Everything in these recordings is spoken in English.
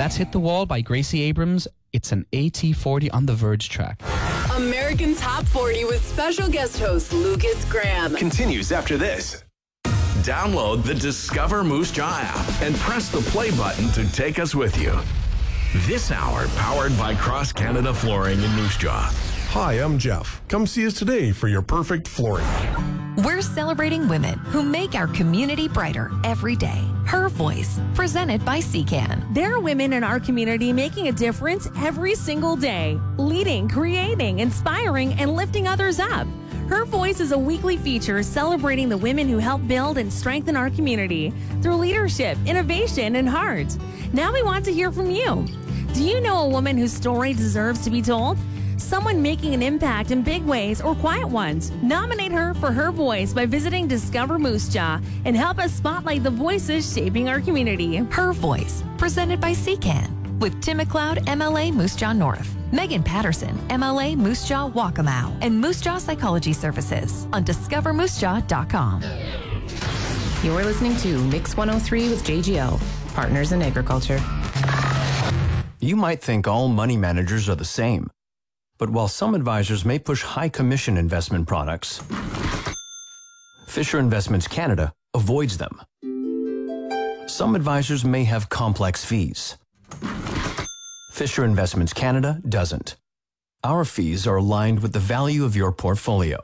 That's Hit the Wall by Gracie Abrams. It's an AT40 on the Verge track. American Top 40 with special guest host Lucas Graham. Continues after this. Download the Discover Moose Jaw app and press the play button to take us with you. This hour powered by Cross Canada Flooring in Moose Jaw. Hi, I'm Jeff. Come see us today for your perfect flooring. We're celebrating women who make our community brighter every day. Her Voice, presented by CCAN. There are women in our community making a difference every single day, leading, creating, inspiring, and lifting others up. Her Voice is a weekly feature celebrating the women who help build and strengthen our community through leadership, innovation, and heart. Now we want to hear from you. Do you know a woman whose story deserves to be told? Someone making an impact in big ways or quiet ones. Nominate her for Her Voice by visiting Discover Moose Jaw and help us spotlight the voices shaping our community. Her Voice, presented by CCAN, with Tim McLeod, MLA Moose Jaw North, Megan Patterson, MLA Moose Jaw Waccamaw, and Moose Jaw Psychology Services on discovermoosejaw.com. You're listening to Mix 103 with JGL, Partners in Agriculture. You might think all money managers are the same. But while some advisors may push high commission investment products, Fisher Investments Canada avoids them. Some advisors may have complex fees. Fisher Investments Canada doesn't. Our fees are aligned with the value of your portfolio.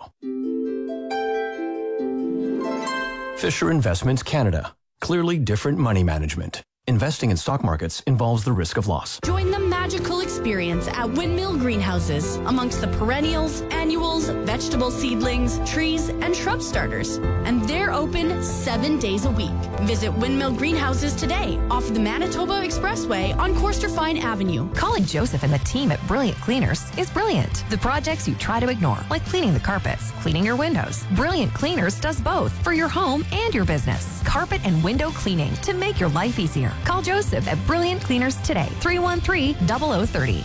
Fisher Investments Canada. Clearly different money management. Investing in stock markets involves the risk of loss. Join the magical experience at Windmill Greenhouses amongst the perennials, annuals, vegetable seedlings, trees, and shrub starters. And they're open 7 days a week. Visit Windmill Greenhouses today off the Manitoba Expressway on Coasterfine Avenue. Calling Joseph and the team at Brilliant Cleaners is brilliant. The projects you try to ignore, like cleaning the carpets, cleaning your windows. Brilliant Cleaners does both for your home and your business. Carpet and window cleaning to make your life easier. Call Joseph at Brilliant Cleaners today, 313-0030.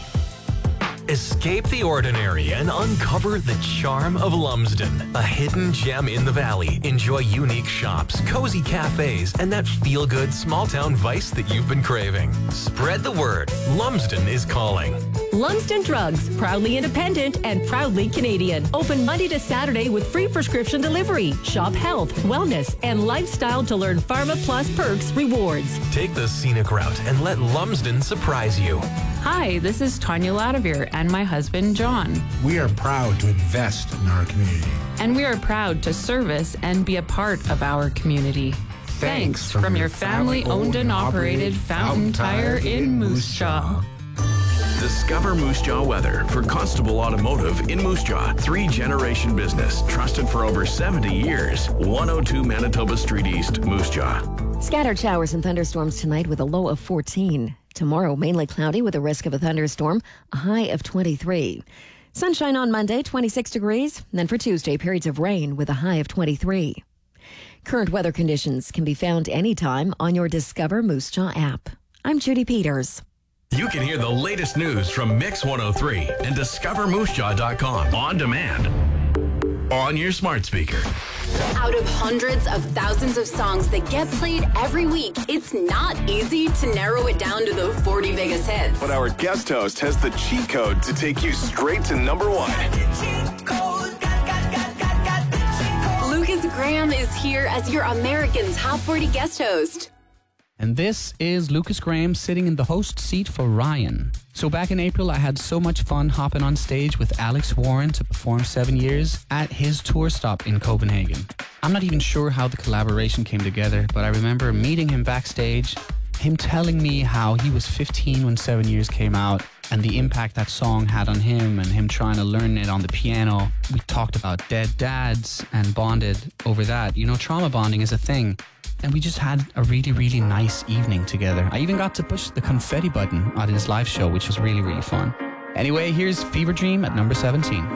Escape the ordinary and uncover the charm of Lumsden, a hidden gem in the valley. Enjoy unique shops, cozy cafes, and that feel-good small-town vice that you've been craving. Spread the word. Lumsden is calling. Lumsden Drugs, proudly independent and proudly Canadian. Open Monday to Saturday with free prescription delivery. Shop health, wellness, and lifestyle to learn Pharma Plus perks rewards. Take the scenic route and let Lumsden surprise you. Hi, this is Tanya Ladavir and my husband, John. We are proud to invest in our community. And we are proud to service and be a part of our community. Thanks from your family-owned and operated Fountain Tire in Moose Jaw. Discover Moose Jaw weather for Constable Automotive in Moose Jaw. 3-generation business, trusted for over 70 years. 102 Manitoba Street East, Moose Jaw. Scattered showers and thunderstorms tonight with a low of 14. Tomorrow, mainly cloudy with a risk of a thunderstorm, a high of 23. Sunshine on Monday, 26 degrees. And then for Tuesday, periods of rain with a high of 23. Current weather conditions can be found anytime on your Discover Moose Jaw app. I'm Judy Peters. You can hear the latest news from Mix 103 and discovermoosejaw.com on demand on your smart speaker. Out of hundreds of thousands of songs that get played every week, it's not easy to narrow it down to the 40 biggest hits. But our guest host has the cheat code to take you straight to number one. Lucas Graham is here as your American Top 40 guest host. And this is Lucas Graham sitting in the host seat for Ryan. So back in April, I had so much fun hopping on stage with Alex Warren to perform 7 years at his tour stop in Copenhagen. I'm not even sure how the collaboration came together, but I remember meeting him backstage, him telling me how he was 15 when 7 years came out and the impact that song had on him and him trying to learn it on the piano. We talked about dead dads and bonded over that. You know, trauma bonding is a thing. And we just had a really, really nice evening together. I even got to push the confetti button on his live show, which was really, really fun. Anyway, here's Fever Dream at number 17.